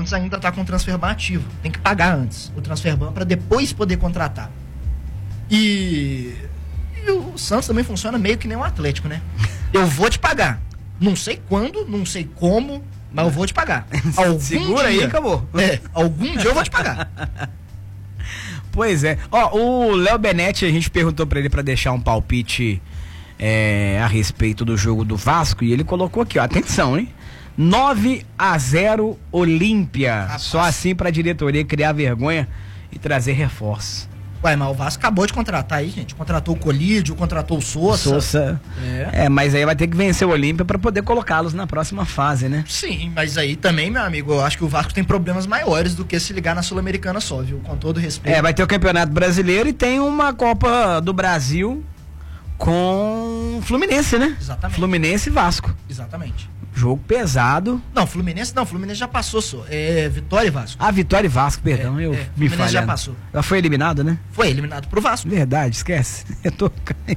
Santos ainda tá com o Transferban ativo. Tem que pagar antes o Transferban para depois poder contratar. E o Santos também funciona meio que nem um Atlético, né? Eu vou te pagar. Não sei quando, não sei como, mas eu vou te pagar. Segura aí, acabou. Algum dia eu vou te pagar. Pois é. O Léo Benetti, a gente perguntou pra ele pra deixar um palpite a respeito do jogo do Vasco, e ele colocou aqui, ó, atenção, hein? 9-0 Olímpia. Só assim pra diretoria criar vergonha e trazer reforços. Ué, mas o Vasco acabou de contratar aí, gente. Contratou o Colídio, contratou o Sousa. Mas aí vai ter que vencer o Olímpia pra poder colocá-los na próxima fase, né? Sim, mas aí também, meu amigo, eu acho que o Vasco tem problemas maiores do que se ligar na Sul-Americana só, viu? Com todo respeito. Vai ter o Campeonato Brasileiro e tem uma Copa do Brasil com Fluminense, né? Exatamente. Fluminense e Vasco. Exatamente. Jogo pesado. Não, Fluminense já passou só. Vitória e Vasco. Vitória e Vasco, perdão, eu me falhando. Já passou. Já foi eliminado, né? Foi eliminado pro Vasco. Verdade, esquece. Eu tô...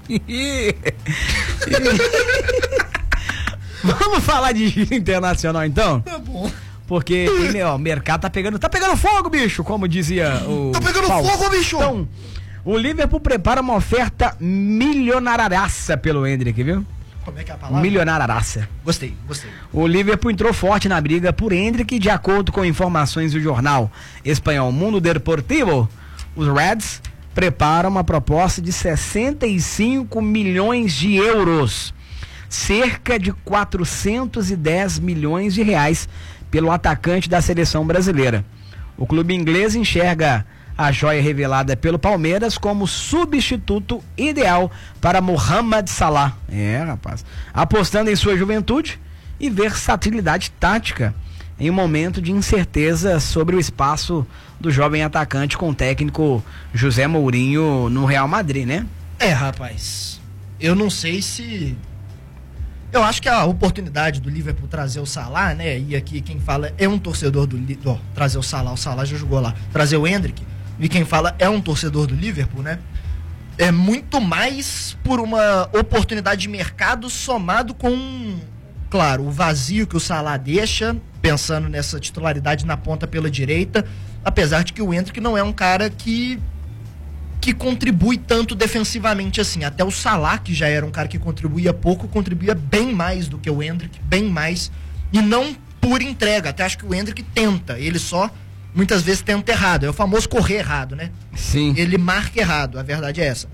Vamos falar de giro internacional, então? Tá bom. Porque o mercado tá pegando fogo, bicho, como dizia o Tá pegando fogo, bicho! Então, o Liverpool prepara uma oferta milionaraça pelo Endrick, viu? Como é que é a palavra? Milionaraça. Gostei. O Liverpool entrou forte na briga por Endrick, de acordo com informações do jornal espanhol Mundo Deportivo. Os Reds preparam uma proposta de 65 milhões de euros, cerca de 410 milhões de reais, pelo atacante da seleção brasileira. O clube inglês enxerga a joia revelada pelo Palmeiras como substituto ideal para Mohamed Salah. Rapaz. Apostando em sua juventude e versatilidade tática em um momento de incerteza sobre o espaço do jovem atacante com o técnico José Mourinho no Real Madrid, né? Rapaz. Eu não sei se... Eu acho que a oportunidade do Liverpool trazer o Salah, né? E aqui quem fala é um torcedor do Liverpool. Trazer o Salah já jogou lá. Trazer o Endrick. E quem fala é um torcedor do Liverpool, né? É muito mais por uma oportunidade de mercado somado com, claro, o vazio que o Salah deixa, pensando nessa titularidade na ponta pela direita, apesar de que o Endrick não é um cara que contribui tanto defensivamente assim. Até o Salah, que já era um cara que contribuía pouco, contribuía bem mais do que o Endrick, bem mais, e não por entrega. Até acho que o Endrick tenta, ele só muitas vezes tenta errado, é o famoso correr errado, né? Sim. Ele marca errado, a verdade é essa.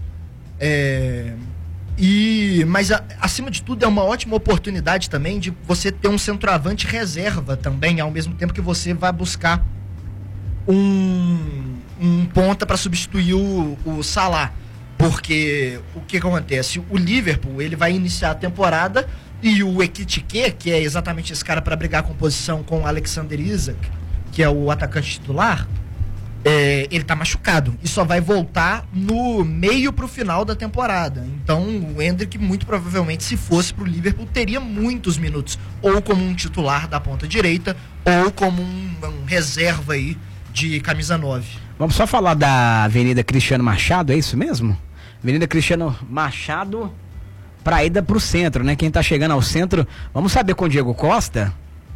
Mas acima de tudo é uma ótima oportunidade também de você ter um centroavante reserva também, ao mesmo tempo que você vai buscar um ponta para substituir o Salah. Porque o que acontece? O Liverpool, ele vai iniciar a temporada e o Ekitike, que é exatamente esse cara para brigar com posição com o Alexander Isak, que é o atacante titular, ele tá machucado e só vai voltar no meio pro final da temporada. Então o Endrick, muito provavelmente, se fosse pro Liverpool, teria muitos minutos, ou como um titular da ponta direita, ou como um reserva aí de camisa 9. Vamos só falar da Avenida Cristiano Machado, é isso mesmo? Avenida Cristiano Machado pra ida pro centro, né? Quem tá chegando ao centro, vamos saber com o Diego Costa.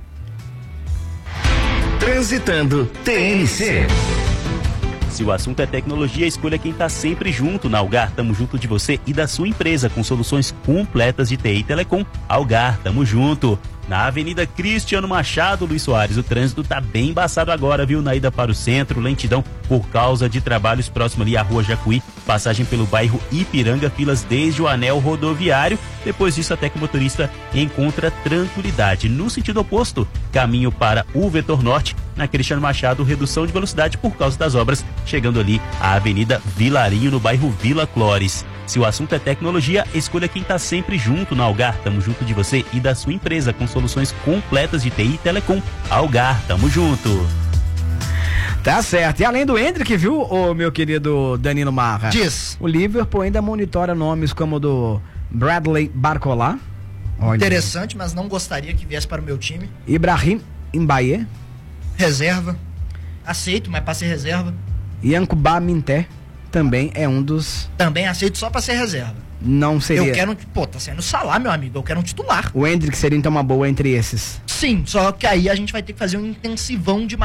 Transitando TNC. Se o assunto é tecnologia, escolha quem está sempre junto. Na Algar, tamo junto de você e da sua empresa, com soluções completas de TI e Telecom. Algar, tamo junto. Na Avenida Cristiano Machado, Luiz Soares, o trânsito tá bem embaçado agora, viu? Na ida para o centro, lentidão por causa de trabalhos próximo ali à Rua Jacuí, passagem pelo bairro Ipiranga, filas desde o anel rodoviário. Depois disso, até que o motorista encontra tranquilidade. No sentido oposto, caminho para o Vetor Norte, na Cristiano Machado, redução de velocidade por causa das obras, chegando ali à Avenida Vilarinho, no bairro Vila Clores. Se o assunto é tecnologia, escolha quem está sempre junto. Na Algar, tamo junto de você e da sua empresa, com soluções completas de TI e Telecom. Algar, tamo junto. Tá certo. E além do Endrick, viu, o meu querido Danilo Marra? Diz. O Liverpool ainda monitora nomes como o do Bradley Barcola. Interessante, mas não gostaria que viesse para o meu time. Ibrahim Mbaye. Reserva. Aceito, mas para ser reserva. Yankuba Minté também é um dos... Também aceito só para ser reserva. Não seria... Eu quero... tá saindo Salah, meu amigo. Eu quero um titular. O Endrick seria então uma boa entre esses. Sim, só que aí a gente vai ter que fazer um intensivão de